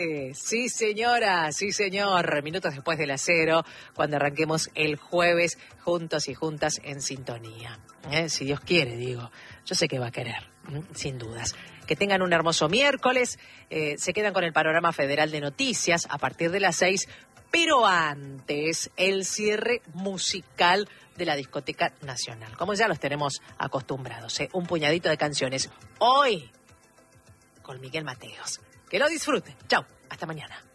Sí, señora, sí, señor. Minutos después de las 0, cuando arranquemos el jueves juntos y juntas en sintonía. Si Dios quiere, digo. Yo sé que va a querer, sin dudas. Que tengan un hermoso miércoles. Se quedan con el panorama federal de noticias a partir de las 6. Pero antes, el cierre musical de la Discoteca Nacional. Como ya los tenemos acostumbrados, un puñadito de canciones. Hoy, con Miguel Mateos. Que lo disfruten. Chau. Hasta mañana.